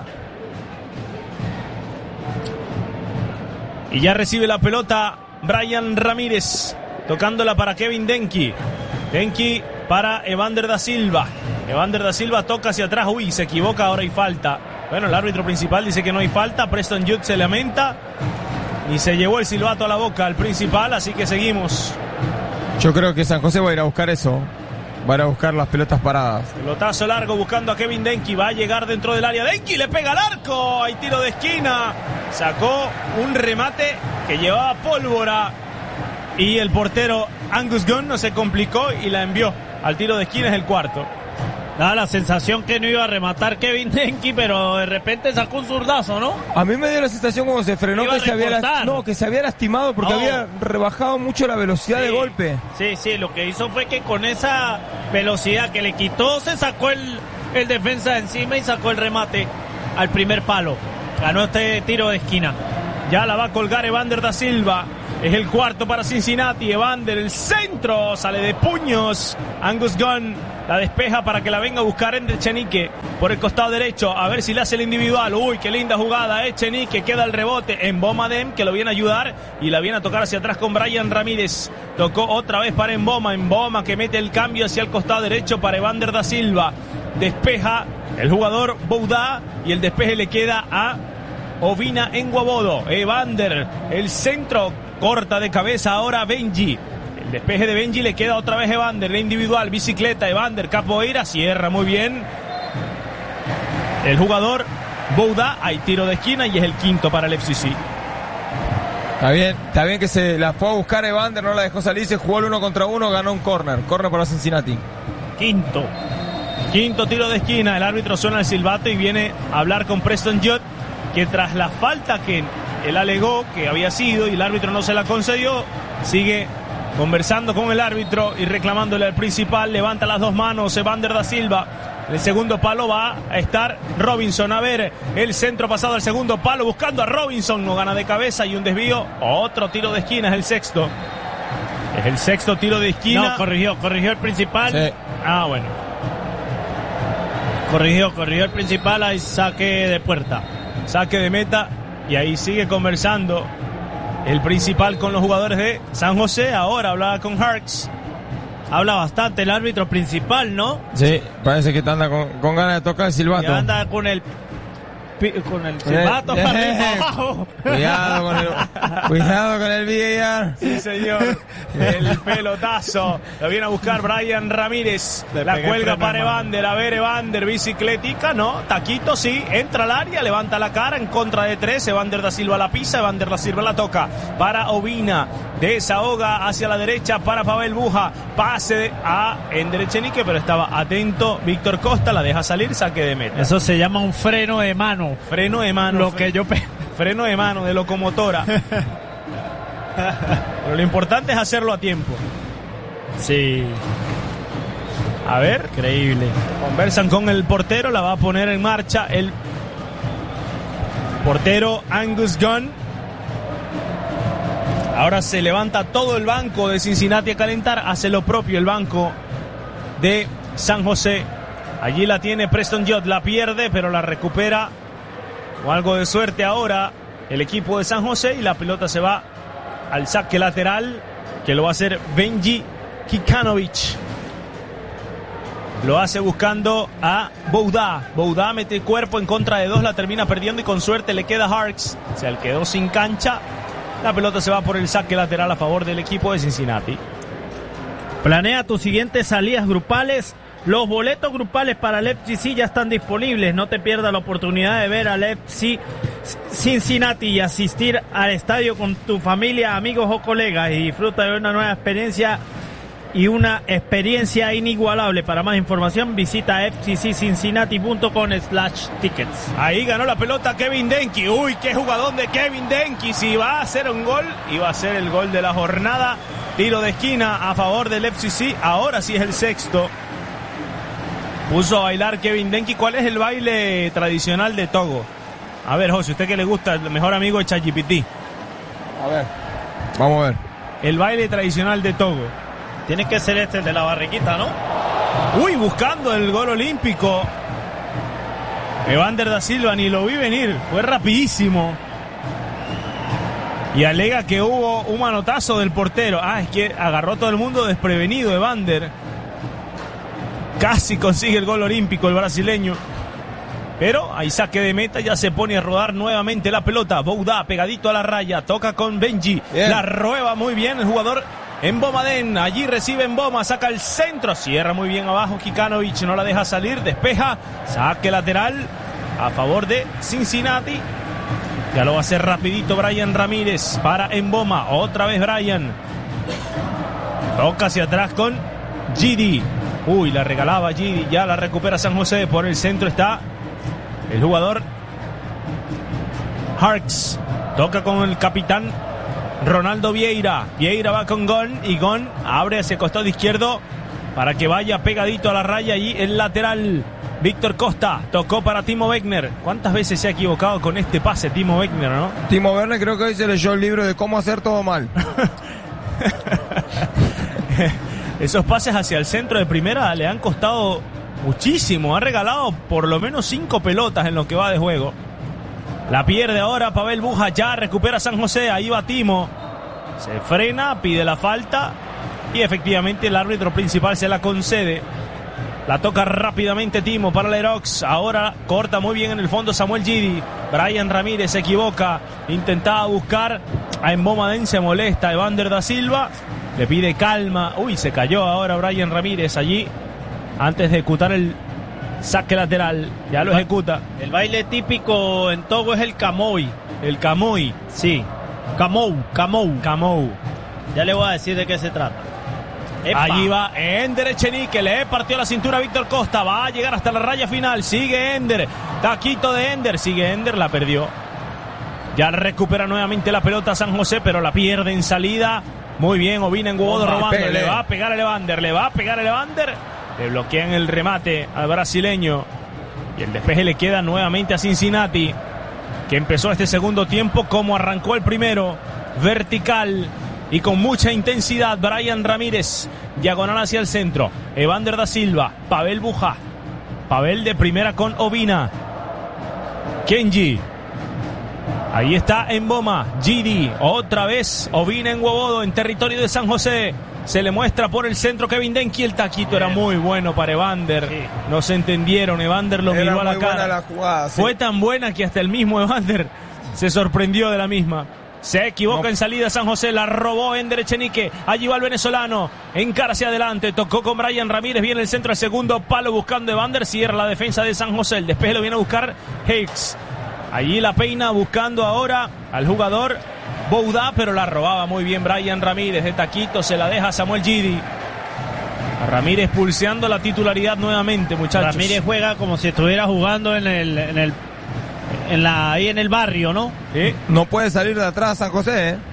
Y ya recibe la pelota Brian Ramírez, tocándola para Kevin Denki. Denki para Evander da Silva. Evander da Silva toca hacia atrás, uy, se equivoca, ahora hay falta. Bueno, el árbitro principal dice que no hay falta, Preston Judd se lamenta y se llevó el silbato a la boca al principal, así que seguimos. Yo creo que San José va a ir a buscar eso. Va a ir a buscar las pelotas paradas. Pelotazo largo buscando a Kevin Denki. Va a llegar dentro del área. Denki le pega al arco. Hay tiro de esquina. Sacó un remate que llevaba pólvora. Y el portero Angus Gunn no se complicó y la envió al tiro de esquina. Es el cuarto. Da la sensación que no iba a rematar Kevin Denki, pero de repente sacó un zurdazo, ¿no? A mí me dio la sensación como se frenó Iba a que se, había recortar. no, que se había lastimado porque No. había rebajado mucho la velocidad Sí. de golpe. Sí, sí, lo que hizo fue que con esa velocidad que le quitó, se sacó el, el defensa encima y sacó el remate al primer palo. Ganó este tiro de esquina. Ya la va a colgar Evander da Silva. Es el cuarto para Cincinnati. Evander, el centro, sale de puños. Angus Gunn la despeja para que la venga a buscar Ender Echenique por el costado derecho. A ver si le hace el individual. Uy, qué linda jugada. Echenique queda el rebote en Mboma Dem, que lo viene a ayudar y la viene a tocar hacia atrás con Brian Ramírez. Tocó otra vez para Mboma. Mboma que mete el cambio hacia el costado derecho para Evander da Silva. Despeja el jugador Boudá y el despeje le queda a Ovina Enguabodo. Evander, el centro, corta de cabeza ahora Benji. El despeje de Benji le queda otra vez Evander, la individual, bicicleta, Evander, capoeira, cierra muy bien el jugador Boudá. Hay tiro de esquina y es el quinto para el F C C. Está bien, está bien que se la fue a buscar Evander, no la dejó salir, se jugó el uno contra uno, ganó un corner, corner para Cincinnati. Quinto, quinto tiro de esquina, el árbitro suena el silbato y viene a hablar con Preston Judd, que tras la falta que él alegó que había sido y el árbitro no se la concedió, sigue conversando con el árbitro y reclamándole al principal. Levanta las dos manos Evander da Silva. El segundo palo va a estar Robinson. A ver, el centro pasado al segundo palo buscando a Robinson, no gana de cabeza y un desvío. Otro tiro de esquina, es el sexto. Es el sexto tiro de esquina. No, corrigió, corrigió el principal. Sí. Ah, bueno. Corrigió, corrigió el principal, hay saque de puerta. Saque de meta y ahí sigue conversando el principal con los jugadores de San José. Ahora hablaba con Harks. Habla bastante el árbitro principal, ¿no? Sí, parece que anda con, con ganas de tocar el silbato. Y anda con el con el silbato para arriba, abajo. Cuidado con el, cuidado con el V A R. Sí, señor. El pelotazo. Lo viene a buscar Brian Ramírez. Le la pegué cuelga freno, para hermano. Evander. A ver, Evander, bicicletica, no. Taquito, sí. Entra al área, levanta la cara en contra de tres. Evander da Silva la pisa. Evander da Silva la toca para Ovina. Desahoga hacia la derecha para Pavel Buja. Pase a Ender Echenique, pero estaba atento Víctor Costa. La deja salir, saque de meta. Eso se llama un freno de mano. Freno de mano. Lo que yo pe- Freno de mano, de locomotora. Pero lo importante es hacerlo a tiempo. Sí. A ver, Increíble. conversan con el portero, la va a poner en marcha el portero Angus Gunn. Ahora se levanta todo el banco de Cincinnati a calentar, hace lo propio el banco de San José. Allí la tiene Preston Judd, la pierde, pero la recupera con algo de suerte ahora el equipo de San José y la pelota se va al saque lateral, que lo va a hacer Benji Kikanovic. Lo hace buscando a Boudá. Boudá mete cuerpo en contra de dos, la termina perdiendo y con suerte le queda Harks. Se le quedó sin cancha. La pelota se va por el saque lateral a favor del equipo de Cincinnati. Planea tus siguientes salidas grupales. Los boletos grupales para el F C C ya están disponibles. No te pierdas la oportunidad de ver al F C Cincinnati y asistir al estadio con tu familia, amigos o colegas y disfruta de una nueva experiencia y una experiencia inigualable. Para más información visita f c c cincinnati punto com slash tickets. Ahí ganó la pelota Kevin Denki. Uy, qué jugadón de Kevin Denki. Si va a hacer un gol, iba a ser el gol de la jornada. Tiro de esquina a favor del F C C. Ahora sí es el sexto. Puso a bailar Kevin Denki. ¿Cuál es el baile tradicional de Togo? A ver, José, usted que le gusta, el mejor amigo de ChatGPT. A ver, vamos a ver. El baile tradicional de Togo. Tiene que ser este, el de la barriguita, ¿no? Uy, buscando el gol olímpico. Evander da Silva ni lo vi venir. Fue rapidísimo. Y alega que hubo un manotazo del portero. Ah, es que agarró a todo el mundo desprevenido Evander. Casi consigue el gol olímpico el brasileño. Pero hay saque de meta, ya se pone a rodar nuevamente la pelota. Boudá pegadito a la raya, toca con Benji. Bien. La rueba muy bien el jugador Mboma Den. Allí recibe Mboma, saca el centro, cierra muy bien abajo Kikanovic, no la deja salir, despeja, saque lateral a favor de Cincinnati. Ya lo va a hacer rapidito Brian Ramírez para Mboma. Otra vez Brian. Toca hacia atrás con Gidi. Uy, la regalaba Gidi. Ya la recupera San José. Por el centro está el jugador Harks. Toca con el capitán Ronaldo Vieira. Vieira va con Gon. Y Gon abre hacia el costado izquierdo para que vaya pegadito a la raya. Allí el lateral Víctor Costa tocó para Timo Werner. ¿Cuántas veces se ha equivocado con este pase Timo Werner, no? Timo Werner creo que hoy se leyó el libro de cómo hacer todo mal. Esos pases hacia el centro de primera le han costado muchísimo. Ha regalado por lo menos cinco pelotas en lo que va de juego. La pierde ahora Pavel Buja. Ya recupera San José. Ahí va Timo. Se frena, pide la falta. Y efectivamente el árbitro principal se la concede. La toca rápidamente Timo para Lerox. Ahora corta muy bien en el fondo Samuel Gidi. Brian Ramírez se equivoca. Intentaba buscar a Embomadén. Se molesta Evander da Silva. Le pide calma. Uy, se cayó ahora Brian Ramírez allí. Antes de ejecutar el saque lateral. Ya lo ejecuta. El baile típico en Togo es el Kamoi. El Kamoi. Sí. Kamou, Kamou. Kamou. Ya le voy a decir de qué se trata. ¡Epa! Allí va Ender Echenique, le partió la cintura a Víctor Costa, va a llegar hasta la raya final, sigue Ender, taquito de Ender, sigue Ender, la perdió. Ya recupera nuevamente la pelota San José, pero la pierde en salida. Muy bien, Ovina en Guodo robando, pele. Le va a pegar a Evander, le va a pegar a Evander, le bloquean el remate al brasileño. Y el despeje le queda nuevamente a Cincinnati, que empezó este segundo tiempo como arrancó el primero, vertical y con mucha intensidad. Brian Ramírez, diagonal hacia el centro. Evander da Silva, Pavel Buja. Pavel de primera con Ovina. Kenji. Ahí está Emboma. Gidi, otra vez Ovina en Guobodo, en territorio de San José. Se le muestra por el centro Kevin Denki. El taquito era muy bueno para Evander. Sí. No se entendieron. Evander lo era miró a la cara. La jugada, sí. Fue tan buena que hasta el mismo Evander se sorprendió de la misma. Se equivoca no. en salida San José, la robó Ender Echenique. Allí va el venezolano, encara hacia adelante, tocó con Brian Ramírez, viene el centro al segundo palo buscando Evander, cierra la defensa de San José, el despeje lo viene a buscar Hicks. Allí la peina buscando ahora al jugador Boudá, pero la robaba muy bien Brian Ramírez, de taquito se la deja Samuel Gidi. Ramírez pulseando la titularidad nuevamente, muchachos. Ramírez juega como si estuviera jugando en el... En el... En la, ahí en el barrio, ¿no? Sí. No puede salir de atrás San José, ¿eh?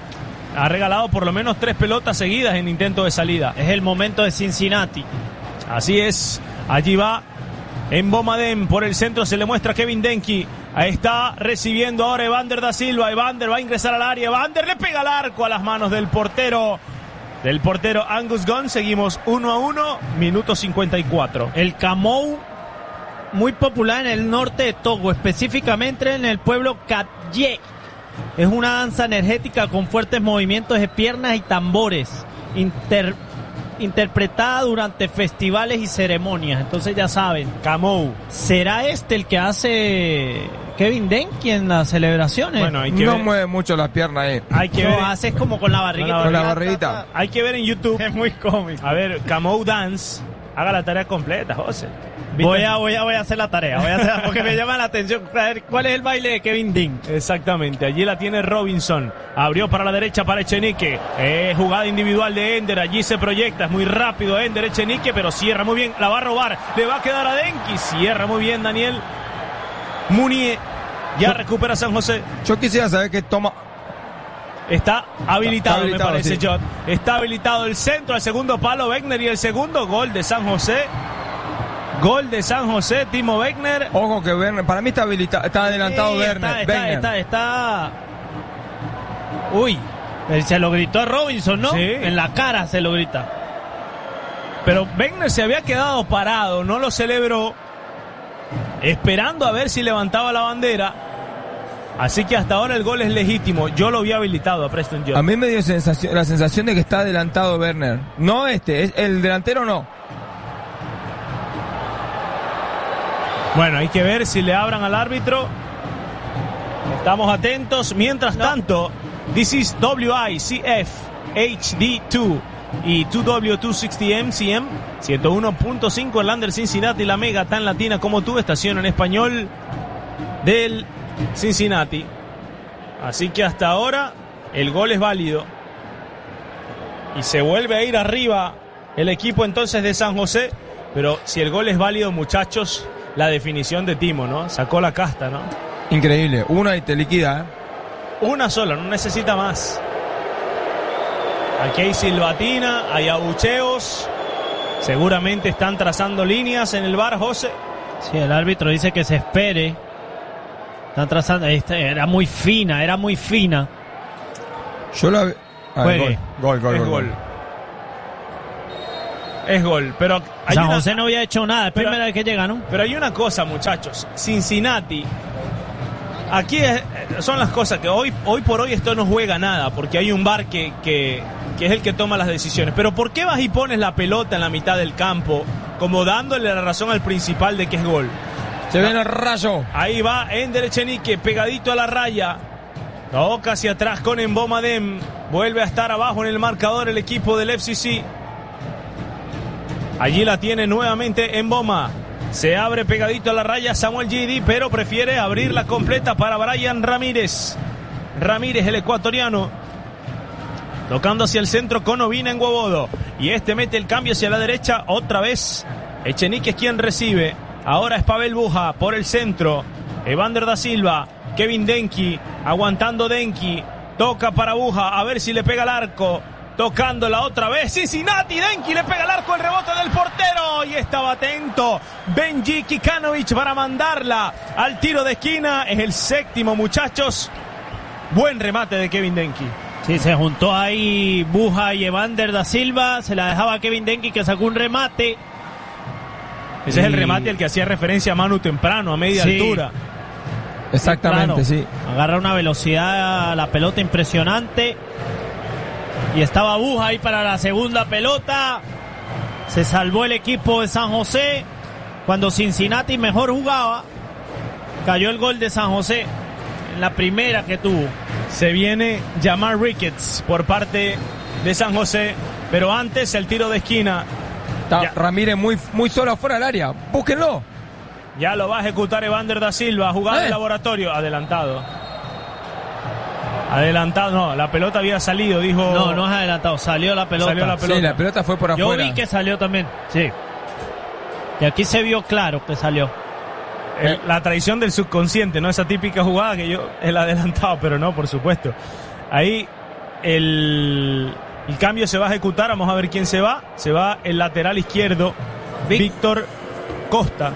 Ha regalado por lo menos tres pelotas seguidas en intento de salida. Es el momento de Cincinnati. Así es. Allí va Embomadén. Por el centro se le muestra Kevin Denki. Ahí está recibiendo ahora Evander da Silva. Evander va a ingresar al área. Evander le pega al arco a las manos del portero. Del portero Angus Gunn. Seguimos uno a uno. Minuto cincuenta y cuatro. El Kamou, muy popular en el norte de Togo, específicamente en el pueblo Katye. Es una danza energética con fuertes movimientos de piernas y tambores, inter, interpretada durante festivales y ceremonias. Entonces ya saben, Kamou. ¿Será este el que hace Kevin Denki en las celebraciones? Bueno, hay que no ver. Mueve mucho las piernas ahí. Hay que no, ver. Haces como con la barriguita. Con la barriguita. Hay que ver en YouTube. Es muy cómico. A ver, Kamou Dance. Haga la tarea completa, José. Voy a, voy, a, voy a hacer la tarea, voy a hacer, porque me llama la atención. A ver, ¿cuál es el baile de Kevin Dean? Exactamente, allí la tiene Robinson. Abrió para la derecha para Echenique. Eh, jugada individual de Ender, allí se proyecta, es muy rápido Ender Echenique, pero cierra muy bien, la va a robar, le va a quedar a Denki. Cierra muy bien Daniel Munier. Ya yo, recupera San José. Yo quisiera saber qué toma. Está habilitado, está habilitado me parece, sí. Jot. Está habilitado el centro, al segundo palo, Wegner, y el segundo gol de San José. Gol de San José, Timo Wegner. Ojo que Werner, para mí está habilitado, está adelantado sí, Werner. Está, está, está, está. Uy, se lo gritó a Robinson, ¿no? Sí. En la cara se lo grita. Pero Wegner se había quedado parado, no lo celebró, esperando a ver si levantaba la bandera. Así que hasta ahora el gol es legítimo. Yo lo había habilitado a Preston Jot. A mí me dio sensación, la sensación de que está adelantado Werner. No este, es el delantero no. Bueno, hay que ver si le abran al árbitro. Estamos atentos. Mientras no. tanto, this is W I C F H D dos y dos W doscientos sesenta M C M ciento uno punto cinco en Lander Cincinnati, la mega tan latina como tú, estación en español del Cincinnati. Así que hasta ahora el gol es válido y se vuelve a ir arriba el equipo entonces de San José. Pero si el gol es válido, muchachos, la definición de Timo, ¿no? Sacó la casta, ¿no? Increíble, una y te liquida, ¿eh? Una sola, no necesita más. Aquí hay silbatina, hay abucheos. Seguramente están trazando líneas en el bar, José. Sí, el árbitro dice que se espere. Están trazando. Era muy fina, era muy fina. Yo la... Ah, Juegue. gol, gol, gol, Es gol, gol. gol. Es gol, pero hay San una- José no había hecho nada, es Pero- primera vez que llega, ¿no? Pero hay una cosa, muchachos. Cincinnati. Aquí es- son las cosas que hoy, hoy por hoy esto no juega nada, porque hay un V A R que, que, que es el que toma las decisiones. Pero ¿por qué vas y pones la pelota en la mitad del campo, como dándole la razón al principal de que es gol? Se viene el rayo. Ahí va Ender Echenique, pegadito a la raya. Toca hacia atrás con Mbomadem. Vuelve a estar abajo en el marcador el equipo del F C C. Allí la tiene nuevamente Mboma. Se abre pegadito a la raya Samuel Gidi, pero prefiere abrirla completa para Brian Ramírez. Ramírez, el ecuatoriano. Tocando hacia el centro con Ovina en Guabodo. Y este mete el cambio hacia la derecha. Otra vez Echenique es quien recibe. Ahora es Pavel Buja por el centro. Evander da Silva. Kevin Denki. Aguantando Denki. Toca para Buja. A ver si le pega el arco. Tocándola otra vez. Cincinnati. Denki le pega el arco. El rebote del portero. Y estaba atento Benji Kikanovic para mandarla al tiro de esquina. Es el séptimo, muchachos. Buen remate de Kevin Denki. Sí, se juntó ahí Buja y Evander da Silva. Se la dejaba a Kevin Denki, que sacó un remate. Ese Y- es el remate al que hacía referencia a Manu temprano, a media Sí. altura. Exactamente, Claro. sí. Agarra una velocidad a la pelota impresionante. Y estaba Buja ahí para la segunda pelota. Se salvó el equipo de San José. Cuando Cincinnati mejor jugaba, cayó el gol de San José en la primera que tuvo. Se viene Jamar Ricketts por parte de San José, pero antes el tiro de esquina. Está Ya. Ramírez muy, muy solo afuera del área. Búsquenlo. Ya lo va a ejecutar Evander da Silva, jugada Eh. de laboratorio, adelantado. Adelantado, no, la pelota había salido, dijo. No, no es adelantado, salió la pelota. Salió la pelota. Sí, la pelota fue por Yo afuera. vi que salió también, sí. Y aquí se vio claro que salió. El- la traición del subconsciente, ¿no? Esa típica jugada que yo, el adelantado, pero no, por supuesto. Ahí el, el cambio se va a ejecutar, vamos a ver quién se va. Se va el lateral izquierdo, Víctor Costa.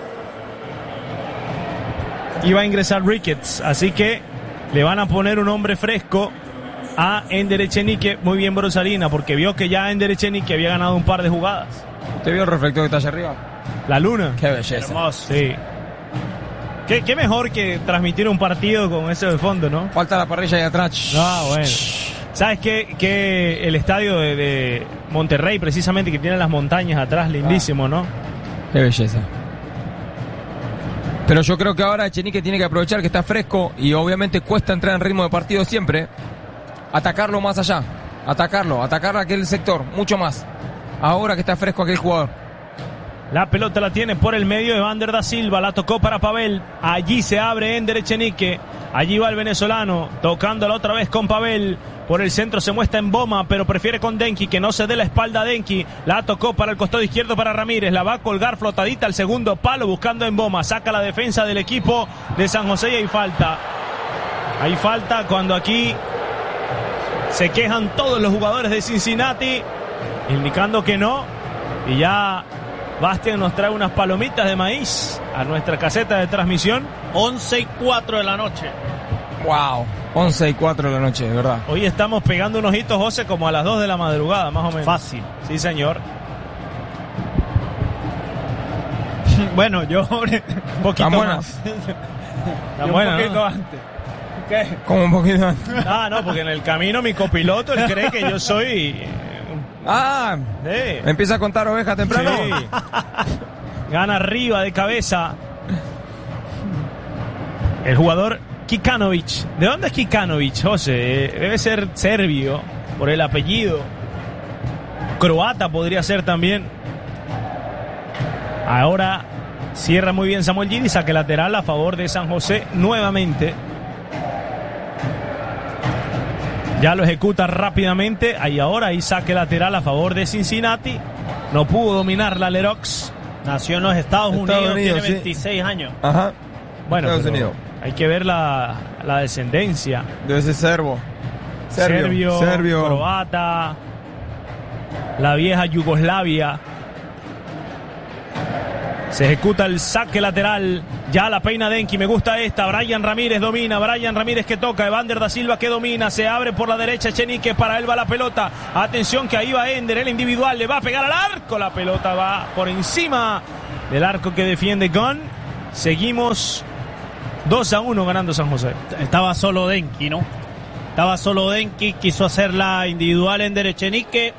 Y va a ingresar Ricketts, así que le van a poner un hombre fresco a Ender Echenique. Muy bien Brosalina, porque vio que ya Ender Echenique había ganado un par de jugadas. ¿Te vio el reflector que está allá arriba? La luna. Qué belleza. Hermoso. Sí. ¿Qué, qué mejor que transmitir un partido con eso de fondo, ¿no? Falta la parrilla ahí atrás. Ah, bueno. ¿Sabes qué? Que el estadio de, de Monterrey, precisamente, que tiene las montañas atrás, lindísimo, ¿no? Qué belleza. Pero yo creo que ahora Echenique tiene que aprovechar que está fresco y obviamente cuesta entrar en ritmo de partido siempre. Atacarlo más allá. Atacarlo, atacar aquel sector, mucho más. Ahora que está fresco aquel jugador. La pelota la tiene por el medio Evander da Silva, la tocó para Pavel. Allí se abre Ender Echenique. Allí va el venezolano, tocándola otra vez con Pavel. Por el centro se muestra en Boma, pero prefiere con Denki, que no se dé la espalda a Denki. La tocó para el costado izquierdo para Ramírez. La va a colgar flotadita al segundo palo, buscando en Boma. Saca la defensa del equipo de San José y hay falta. Hay falta cuando aquí se quejan todos los jugadores de Cincinnati, indicando que no. Y ya Bastian nos trae unas palomitas de maíz a nuestra caseta de transmisión. once y cuatro de la noche. Wow. once y cuatro de la noche, de verdad. Hoy estamos pegando un ojito, José, como a las dos de la madrugada, más o menos. Fácil. Sí, señor. Bueno, yo Un poquito ¿Tan buenas? más. un Tan buena, poquito ¿no? antes. ¿Qué? Como un poquito antes. Ah, no, porque en el camino mi copiloto, él cree que yo soy... eh, Ah, eh, empieza a contar ovejas temprano. sí. Gana arriba de cabeza el jugador Kikanovic. ¿De dónde es Kikanovic, José? Eh, Debe ser serbio, por el apellido. Croata podría ser también. Ahora cierra muy bien Samuel Gidi, saque lateral a favor de San José nuevamente. Ya lo ejecuta rápidamente. Ahí ahora, ahí saque lateral a favor de Cincinnati. No pudo dominar la Lerox. Nació en los Estados, Estados Unidos, Unidos, tiene sí. veintiséis años. Ajá. Bueno, Estados pero Unidos. hay que ver la, la descendencia. Debe ser serbo. Serbio, Serbio. croata, la vieja Yugoslavia. Se ejecuta el saque lateral. Ya la peina Denki. Me gusta esta. Brian Ramírez domina. Brian Ramírez que toca. Evander da Silva que domina. Se abre por la derecha Echenique. Para él va la pelota. Atención que ahí va Ender. El individual le va a pegar al arco. La pelota va por encima del arco que defiende Gunn. Seguimos dos a uno ganando San José. Estaba solo Denki, ¿no? Estaba solo Denki. Quiso hacer la individual Ender Echenique.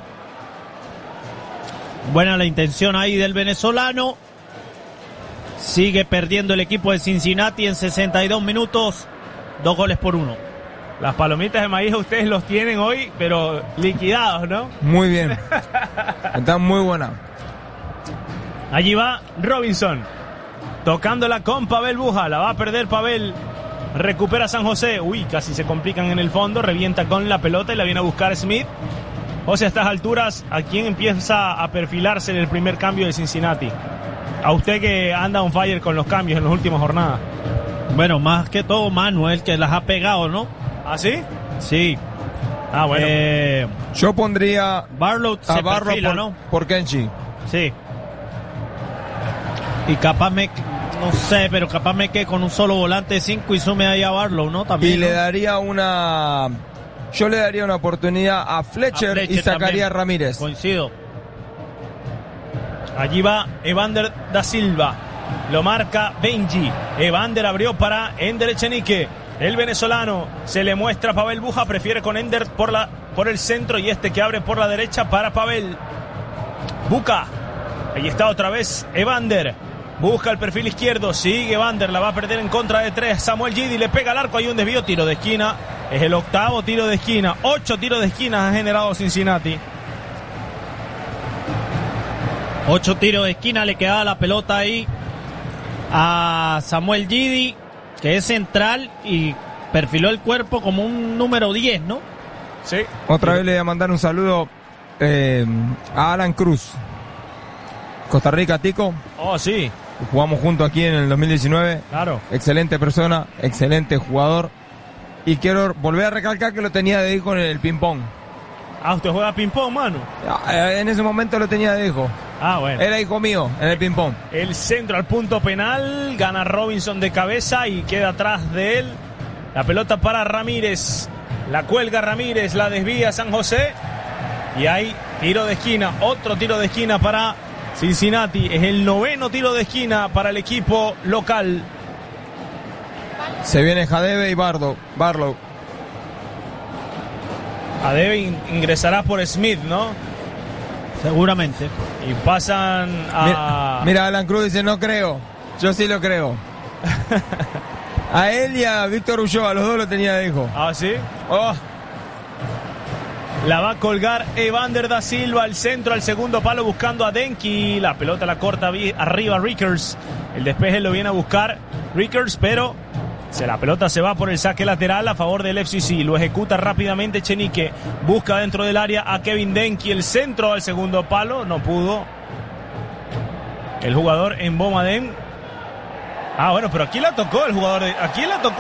Buena la intención ahí del venezolano. Sigue perdiendo el equipo de Cincinnati en sesenta y dos minutos. Dos goles por uno. Las palomitas de maíz ustedes los tienen hoy, pero liquidados, ¿no? Muy bien. Están muy buenas. Allí va Robinson. Tocándola con Pavel Buja. La va a perder Pavel. Recupera San José. Uy, casi se complican en el fondo. Revienta con la pelota y la viene a buscar Smith. O sea, a estas alturas, ¿a quién empieza a perfilarse en el primer cambio de Cincinnati? A usted que anda on fire con los cambios en las últimas jornadas. Bueno, más que todo Manuel, que las ha pegado, ¿no? ¿Ah, sí? Sí. Ah, bueno. Eh, Yo pondría Barlow se a Barlow perfila, por, ¿no? por Kenshi. Sí. Y capaz me... No sé, pero capaz me quede con un solo volante de cinco y sume ahí a Barlow, ¿no? También, Y ¿no? le daría una... Yo le daría una oportunidad a Fletcher, A Fletcher y sacaría también. a Ramírez. Coincido. Allí va Evander da Silva. Lo marca Benji. Evander abrió para Ender Echenique. El venezolano se le muestra a Pavel Buja. Prefiere con Ender por, la, por el centro. Y este que abre por la derecha para Pavel. Buca. Ahí está otra vez Evander. Busca el perfil izquierdo. Sigue Evander. La va a perder en contra de tres. Samuel Gidi le pega al arco. Hay un desvío. Tiro de esquina. Es el octavo tiro de esquina. Ocho tiros de esquina ha generado Cincinnati. Ocho tiros de esquina, le quedaba la pelota ahí a Samuel Gidi, que es central y perfiló el cuerpo como un número diez, ¿no? Sí. Otra vez le voy a mandar un saludo eh, a Alan Cruz. Costa Rica, Tico. Oh, sí. Jugamos juntos aquí en el dos mil diecinueve. Claro. Excelente persona, excelente jugador. Y quiero volver a recalcar que lo tenía de hijo en el ping-pong. Ah, ¿usted juega ping-pong, mano? En ese momento lo tenía de hijo. Ah, bueno. Era hijo mío en el ping-pong. El centro al punto penal. Gana Robinson de cabeza y queda atrás de él. La pelota para Ramírez. La cuelga Ramírez, la desvía San José. Y hay tiro de esquina. Otro tiro de esquina para Cincinnati. Es el noveno tiro de esquina para el equipo local. Se viene Jadebe y Bardo, Barlow. Adebe ingresará por Smith, ¿no? Seguramente. Y pasan a... Mira, mira, Alan Cruz dice, no creo. Yo sí lo creo. A él y a Víctor Ulloa, los dos lo tenía de hijo. ¿Ah, sí? Oh. La va a colgar Evander da Silva al centro, al segundo palo buscando a Denki. La pelota la corta arriba Rickers. El despeje lo viene a buscar Rickers, pero se la pelota se va por el saque lateral a favor del F C C. Lo ejecuta rápidamente Echenique. Busca dentro del área a Kevin Denki. El centro al segundo palo. No pudo. El jugador en Bomadén. Ah, bueno, pero aquí la tocó el jugador. De, aquí la tocó